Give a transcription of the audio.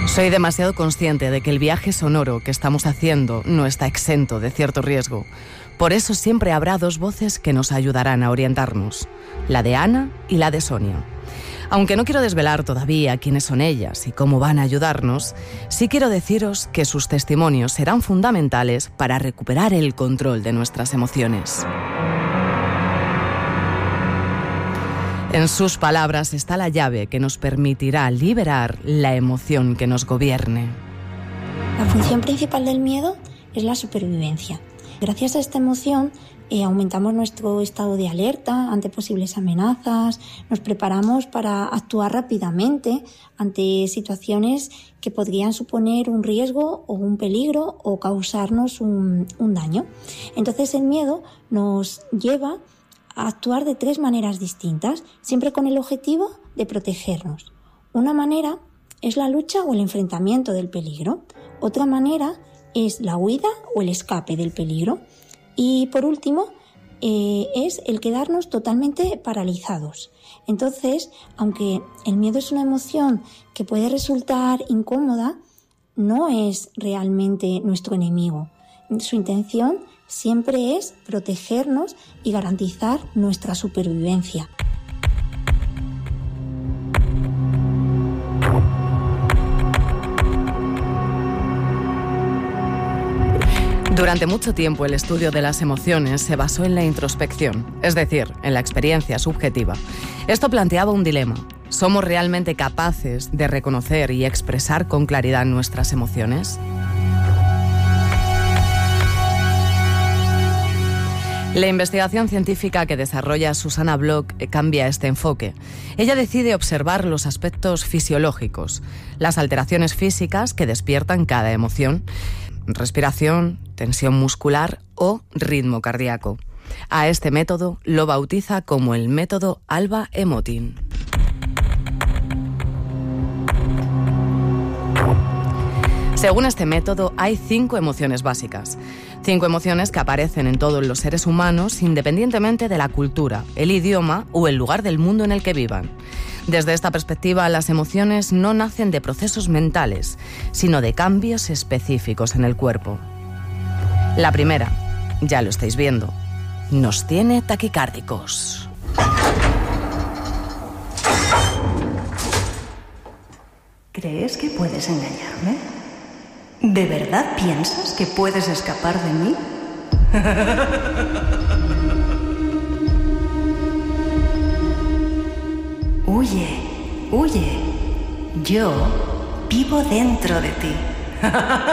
Soy demasiado consciente de que el viaje sonoro que estamos haciendo no está exento de cierto riesgo. Por eso siempre habrá dos voces que nos ayudarán a orientarnos, la de Ana y la de Sonia. Aunque no quiero desvelar todavía quiénes son ellas y cómo van a ayudarnos, sí quiero deciros que sus testimonios serán fundamentales para recuperar el control de nuestras emociones. En sus palabras está la llave que nos permitirá liberar la emoción que nos gobierne. La función principal del miedo es la supervivencia. Gracias a esta emoción aumentamos nuestro estado de alerta ante posibles amenazas, nos preparamos para actuar rápidamente ante situaciones que podrían suponer un riesgo o un peligro o causarnos un daño. Entonces el miedo nos lleva a actuar de tres maneras distintas, siempre con el objetivo de protegernos. Una manera es la lucha o el enfrentamiento del peligro, otra manera es la huida o el escape del peligro y por último es el quedarnos totalmente paralizados. Entonces, aunque el miedo es una emoción que puede resultar incómoda, no es realmente nuestro enemigo. Su intención siempre es protegernos y garantizar nuestra supervivencia. Durante mucho tiempo el estudio de las emociones se basó en la introspección, es decir, en la experiencia subjetiva. Esto planteaba un dilema. ¿Somos realmente capaces de reconocer y expresar con claridad nuestras emociones? La investigación científica que desarrolla Susanna Block cambia este enfoque. Ella decide observar los aspectos fisiológicos, las alteraciones físicas que despiertan cada emoción, respiración, tensión muscular o ritmo cardíaco. A este método lo bautiza como el método Alba-Emotin. Según este método, hay 5 emociones básicas. 5 emociones que aparecen en todos los seres humanos independientemente de la cultura, el idioma o el lugar del mundo en el que vivan. Desde esta perspectiva, las emociones no nacen de procesos mentales, sino de cambios específicos en el cuerpo. La primera, ya lo estáis viendo, nos tiene taquicárdicos. ¿Crees que puedes engañarme? ¿De verdad piensas que puedes escapar de mí? Huye, huye. Yo vivo dentro de ti.